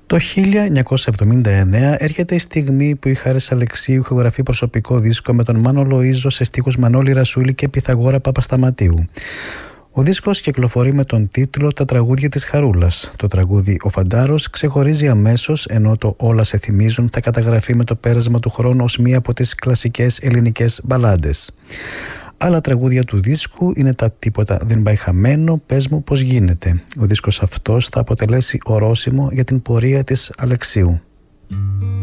Το 1979 έρχεται η στιγμή που η Χάρης Αλεξίου ηχογραφεί προσωπικό δίσκο με τον Μάνο Λοΐζο σε στίχους Μανώλη Ρασούλη και Πυθαγόρα Παπασταματίου. Ο δίσκος κυκλοφορεί με τον τίτλο «Τα τραγούδια της Χαρούλας». Το τραγούδι «Ο Φαντάρος» ξεχωρίζει αμέσως, ενώ το «Όλα σε θυμίζουν» θα καταγραφεί με το πέρασμα του χρόνου ως μία από τις κλασικές ελληνικές μπαλάντες. Άλλα τραγούδια του δίσκου είναι τα «Τίποτα δεν πάει χαμένο», «Πες μου πως γίνεται». Ο δίσκος αυτός θα αποτελέσει ορόσημο για την πορεία της Αλεξίου.